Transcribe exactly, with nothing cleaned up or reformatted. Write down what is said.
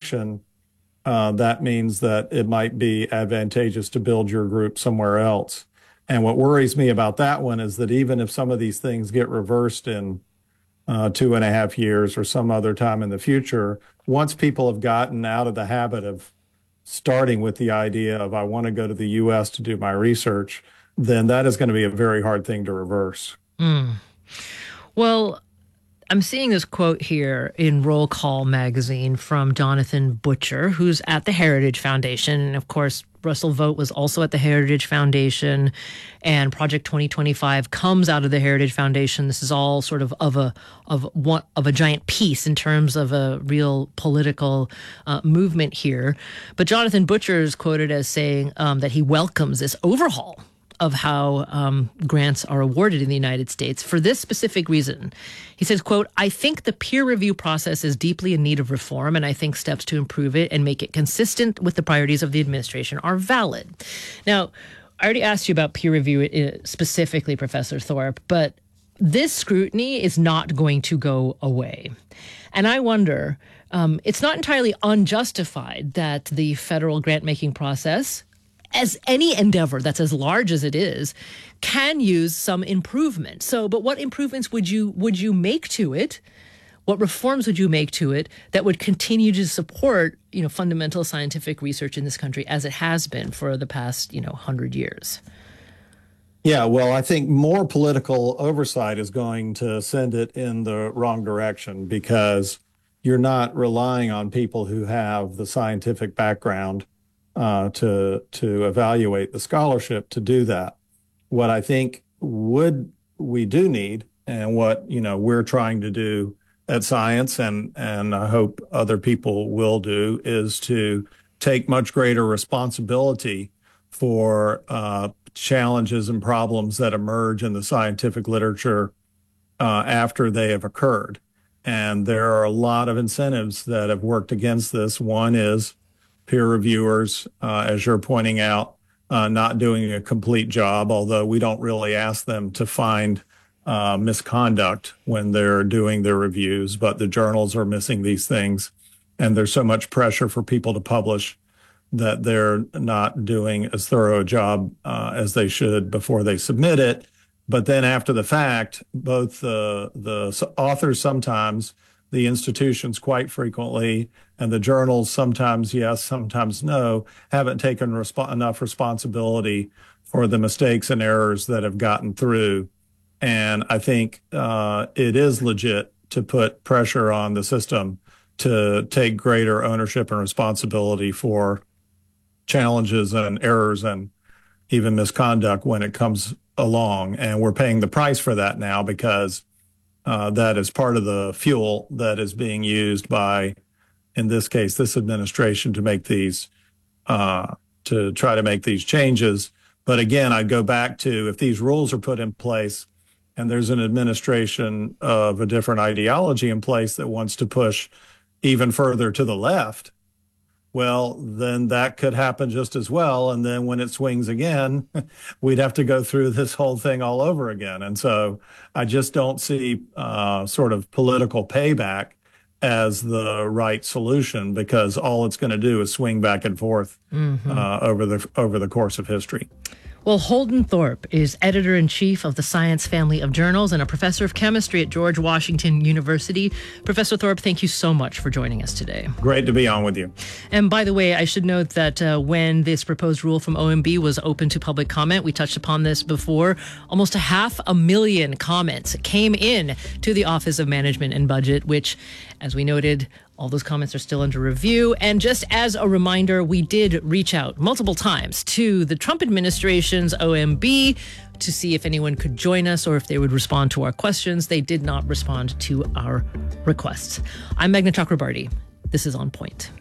direction, uh, that means that it might be advantageous to build your group somewhere else. And what worries me about that one is that even if some of these things get reversed in uh, two and a half years or some other time in the future, once people have gotten out of the habit of starting with the idea of I want to go to the U S to do my research, then that is going to be a very hard thing to reverse. Mm. Well, I'm seeing this quote here in Roll Call magazine from Jonathan Butcher, who's at the Heritage Foundation. And of course, Russell Vogt was also at the Heritage Foundation, and Project twenty twenty-five comes out of the Heritage Foundation. This is all sort of of a of one of a giant piece in terms of a real political uh, movement here. But Jonathan Butcher is quoted as saying um, that he welcomes this overhaul of how um, grants are awarded in the United States for this specific reason. He says, quote, "I think the peer review process is deeply in need of reform, and I think steps to improve it and make it consistent with the priorities of the administration are valid." Now, I already asked you about peer review specifically, Professor Thorp, but this scrutiny is not going to go away. And I wonder, um, it's not entirely unjustified that the federal grant-making process, as any endeavor that's as large as it is, can use some improvement. So, but what improvements would you would you make to it? What reforms would you make to it that would continue to support, you know, fundamental scientific research in this country as it has been for the past, you know, hundred years? Yeah, well, I think more political oversight is going to send it in the wrong direction, because you're not relying on people who have the scientific background Uh, to to evaluate the scholarship to do that. What I think would we do need, and what you know we're trying to do at Science, and and I hope other people will do, is to take much greater responsibility for uh, challenges and problems that emerge in the scientific literature uh, after they have occurred. And there are a lot of incentives that have worked against this. One is peer reviewers, uh, as you're pointing out, uh, not doing a complete job, although we don't really ask them to find uh, misconduct when they're doing their reviews, but the journals are missing these things. And there's so much pressure for people to publish that they're not doing as thorough a job uh, as they should before they submit it. But then after the fact, both the, the authors sometimes, the institutions quite frequently, and the journals sometimes yes, sometimes no, haven't taken resp- enough responsibility for the mistakes and errors that have gotten through. And I think uh, it is legit to put pressure on the system to take greater ownership and responsibility for challenges and errors and even misconduct when it comes along. And we're paying the price for that now, because Uh, that is part of the fuel that is being used by, in this case, this administration to make these, uh, to try to make these changes. But again, I'd go back to, if these rules are put in place and there's an administration of a different ideology in place that wants to push even further to the left, well, then that could happen just as well. And then when it swings again, we'd have to go through this whole thing all over again. And so I just don't see uh, sort of political payback as the right solution, because all it's going to do is swing back and forth mm-hmm. uh, over the over the course of history. Well, Holden Thorp is editor-in-chief of the Science family of journals and a professor of chemistry at George Washington University. Professor Thorp, thank you so much for joining us today. Great to be on with you. And by the way, I should note that uh, when this proposed rule from O M B was open to public comment, we touched upon this before, almost a half a million comments came in to the Office of Management and Budget, which, as we noted, all those comments are still under review. And just as a reminder, we did reach out multiple times to the Trump administration's O M B to see if anyone could join us or if they would respond to our questions. They did not respond to our requests. I'm Meghna Chakrabarti. This is On Point.